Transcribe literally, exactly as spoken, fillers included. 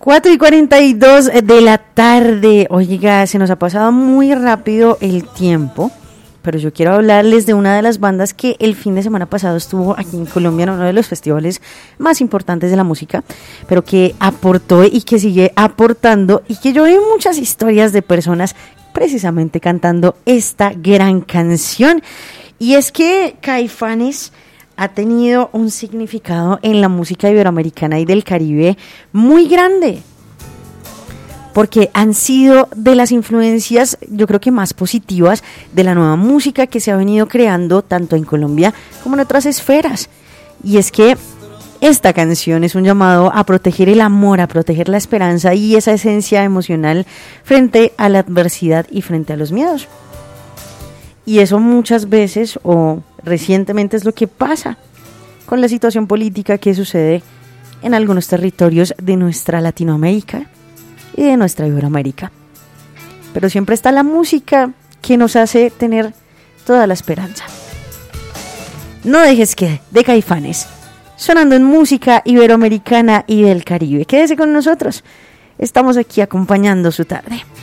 cuatro y cuarenta y dos de la tarde. Oiga, se nos ha pasado muy rápido el tiempo, pero yo quiero hablarles de una de las bandas que el fin de semana pasado estuvo aquí en Colombia en uno de los festivales más importantes de la música, pero que aportó y que sigue aportando, y que yo vi muchas historias de personas precisamente cantando esta gran canción. Y es que Caifanes ha tenido un significado en la música iberoamericana y del Caribe muy grande, porque han sido de las influencias, yo creo que más positivas, de la nueva música que se ha venido creando tanto en Colombia como en otras esferas. Y es que esta canción es un llamado a proteger el amor, a proteger la esperanza y esa esencia emocional frente a la adversidad y frente a los miedos. Y eso muchas veces, o recientemente, es lo que pasa con la situación política que sucede en algunos territorios de nuestra Latinoamérica y de nuestra Iberoamérica. Pero siempre está la música que nos hace tener toda la esperanza. No dejes que, de Caifanes, sonando en música iberoamericana y del Caribe. Quédese con nosotros, estamos aquí acompañando su tarde.